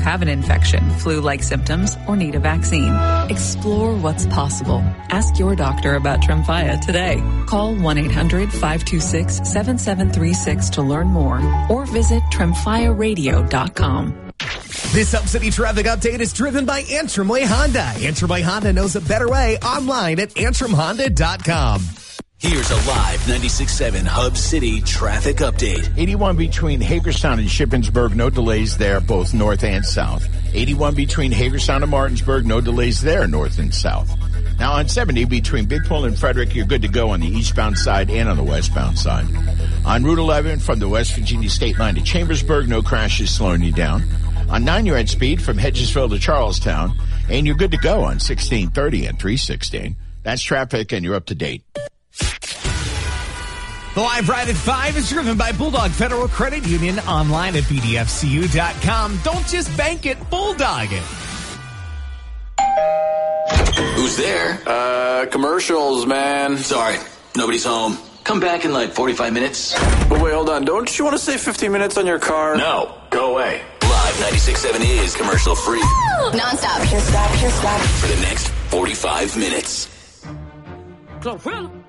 have an infection, flu-like symptoms, or need a vaccine. Explore what's possible. Ask your doctor about Tremfya today. Call 1-800-526-7736 to learn more or visit TremfyaRadio.com. This Hub City traffic update is driven by Antrim Way Honda. Antrim Way Honda knows a better way online at AntrimHonda.com. Here's a live 96.7 Hub City traffic update. 81 between Hagerstown and Shippensburg, no delays there, both north and south. 81 between Hagerstown and Martinsburg, no delays there, north and south. Now on 70 between Big Pool and Frederick, you're good to go on the eastbound side and on the westbound side. On Route 11 from the West Virginia state line to Chambersburg, no crashes slowing you down. On 9, you're at speed from Hedgesville to Charlestown, and you're good to go on 1630 and 316. That's traffic, and you're up to date. The Live Ride at 5 is driven by Bulldog Federal Credit Union, online at BDFCU.com. Don't just bank it, Bulldog it. Who's there? Commercials, man. Sorry, nobody's home. Come back in like 45 minutes. But wait, hold on. Don't you want to save 15 minutes on your car? No, go away. Live 96.7 is commercial free. Non-stop. Pure stop. For the next 45 minutes. Glorilla.